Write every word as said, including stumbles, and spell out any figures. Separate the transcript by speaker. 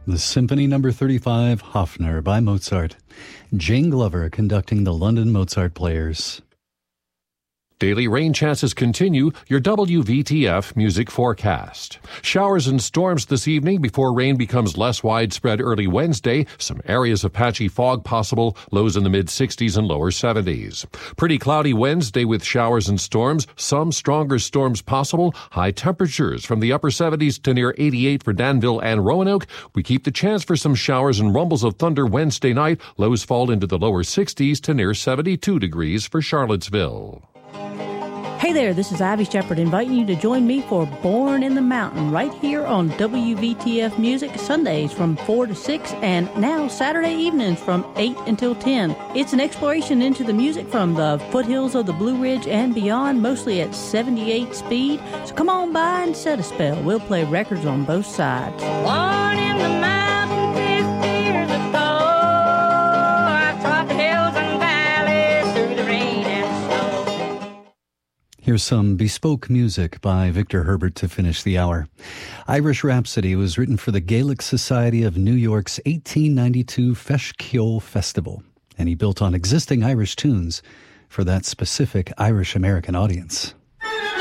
Speaker 1: The Symphony Number thirty-five, Hofner by Mozart. Jane Glover conducting the London Mozart Players.
Speaker 2: Daily rain chances continue. Your W V T F music forecast. Showers and storms this evening before rain becomes less widespread early Wednesday. Some areas of patchy fog possible. Lows in the mid-sixties and lower seventies. Pretty cloudy Wednesday with showers and storms. Some stronger storms possible. High temperatures from the upper seventies to near eighty-eight for Danville and Roanoke. We keep the chance for some showers and rumbles of thunder Wednesday night. Lows fall into the lower sixties to near seventy-two degrees for Charlottesville.
Speaker 3: Hey there, this is Ivy Shepherd inviting you to join me for Born in the Mountain right here on W V T F Music, Sundays from four to six and now Saturday evenings from eight until ten. It's an exploration into the music from the foothills of the Blue Ridge and beyond, mostly at seventy-eight speed. So come on by and set a spell. We'll play records on both sides.
Speaker 4: Born in the mountain fifty years ago, I trod the hills and valleys through the rain and snow.
Speaker 1: Here's some bespoke music by Victor Herbert to finish the hour. Irish Rhapsody was written for the Gaelic Society of New York's eighteen ninety-two Feis Ceoil Festival, and he built on existing Irish tunes for that specific Irish-American audience.